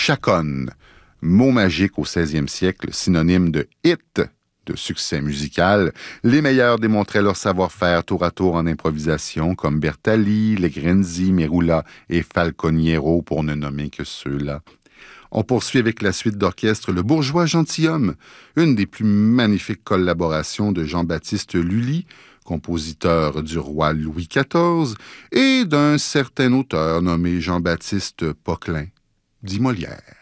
chaconne, mot magique au 16e siècle, synonyme de hit, de succès musical. Les meilleurs démontraient leur savoir-faire tour à tour en improvisation, comme Bertali, Legrenzi, Merula et Falconiero, pour ne nommer que ceux-là. On poursuit avec la suite d'orchestre Le Bourgeois Gentilhomme, une des plus magnifiques collaborations de Jean-Baptiste Lully, compositeur du roi Louis XIV, et d'un certain auteur nommé Jean-Baptiste Poquelin, dit Molière.